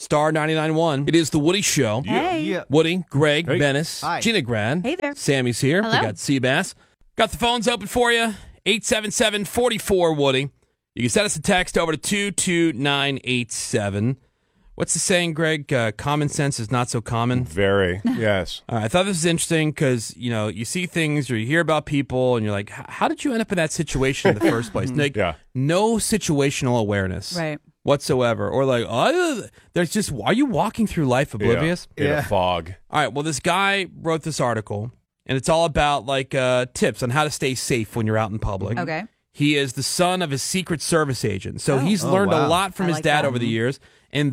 Star 99.1. It is the Woody Show. Hey. Yeah. Woody, Greg, Hey. Dennis, Hi. Gina Gran. Hey there. Sammy's here. Hello. We got Seabass. Got the phones open for you. 877-44-WOODY. You can send us a text over to 22987. What's the saying, Greg? Common sense is not so common. Very, yes. I thought this was interesting because, you see things or you hear about people and you're like, how did you end up in that situation in the first place? Like, Yeah. no situational awareness Right. whatsoever. Or like, there's just, are you walking through life oblivious? In Yeah. a fog. All right, well, this guy wrote this article, and it's all about like tips on how to stay safe when you're out in public. Okay. He is the son of a Secret Service agent, so he's learned wow. a lot from I his like dad that. over the years. And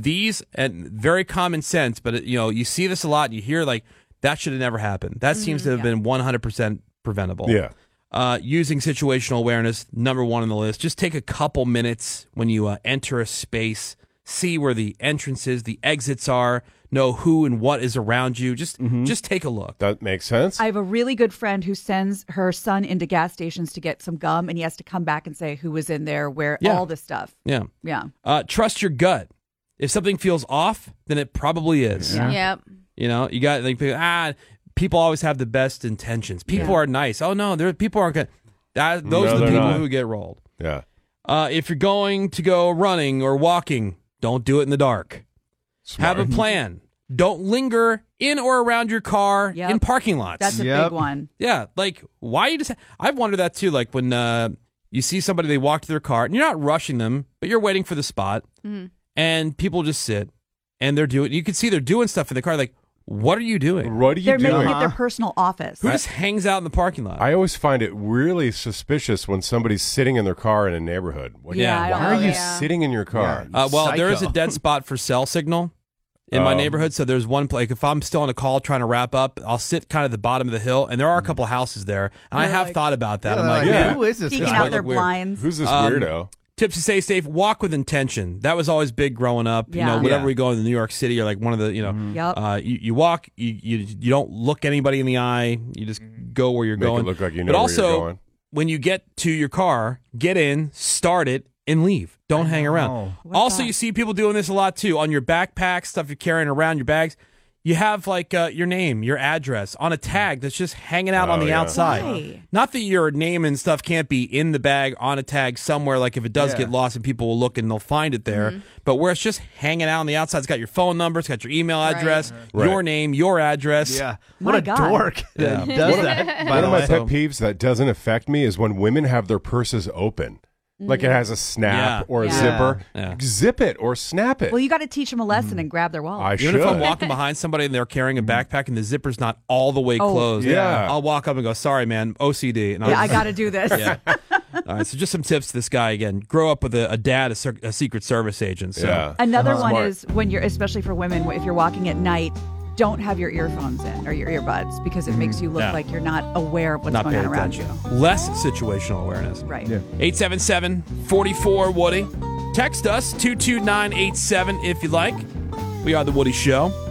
very common sense, but you see this a lot. And you hear like that should have never happened. That seems to have been 100% preventable. Yeah. Using situational awareness, number one on the list. Just take a couple minutes when you enter a space, see where the entrances, the exits are, know who and what is around you. Just take a look. That makes sense. I have a really good friend who sends her son into gas stations to get some gum, and he has to come back and say who was in there, where Yeah. all this stuff. Yeah. Yeah. Trust your gut. If something feels off, then it probably is. Yeah. Yep. You got like people always have the best intentions. People are nice. Oh no, people aren't good. Those No, are the they're people not. who get rolled. Yeah. If you're going to go running or walking, don't do it in the dark. Smart. Have a plan. Don't linger in or around your car Yep. in parking lots. That's a Yep. big one. Yeah, like why you just? I've wondered that too. Like when you see somebody, they walk to their car, and you're not rushing them, but you're waiting for the spot, and people just sit, and they're doing. You can see they're doing stuff in the car. Like, what are you doing? What are you They're doing? making it their personal office. Who just hangs out in the parking lot? I always find it really suspicious when somebody's sitting in their car in a neighborhood. What- Yeah, I why don't Why are know. you Yeah. sitting in your car? Well, there is a Psycho. dead spot for cell signal in my Oh. neighborhood. So there's one place. If I'm still on a call trying to wrap up, I'll sit kind of at the bottom of the hill, and there are a couple houses there. And I have thought about that. I'm like, yeah. who is this Peeking guy? out their Weird. blinds. Who's this Um, weirdo? tips to stay safe: walk with intention. That was always big growing up. Yeah. Whenever Yeah. we go into New York City, or like one of the, Yep. you walk. You don't look anybody in the eye. You just go where you're Make going. it look like you know but where also, you're going. when you get to your car, get in, start it, and leave. Don't hang around. What's Also, that? you see people doing this a lot too on your backpack, stuff you're carrying around, your bags. You have like your name, your address on a tag that's just hanging out on Oh, the yeah. outside. Why? Not that your name and stuff can't be in the bag on a tag somewhere. Like if it does Yeah. get lost and people will look and they'll find it there. But where it's just hanging out on the outside, it's got your phone number, it's got your email address, Right. your name, your address. Yeah. My What a God. dork Yeah. does that, by One the of my way. pet peeves that doesn't affect me is when women have their purses open. Like it has a snap Yeah. or a Yeah. zipper. Yeah. Zip it or snap it. Well, you got to teach them a lesson and grab their wallet. I Even should. if I'm walking behind somebody and they're carrying a backpack and the zipper's not all the way Oh. closed, Yeah. I'll walk up and go, "Sorry, man, OCD." And I'll Yeah, I just- got to do this. Yeah. All right, so just some tips to this guy again. Grow up with a dad, a Secret Service agent. So. Yeah. Another one Smart. is when you're, especially for women, if you're walking at night, don't have your earphones in or your earbuds because it makes you look Yeah. like you're not aware of what's Not going paying on around attention. you. Less situational awareness. Right. 877-44-WOODY. Text us 22987 if you like. We are The Woody Show.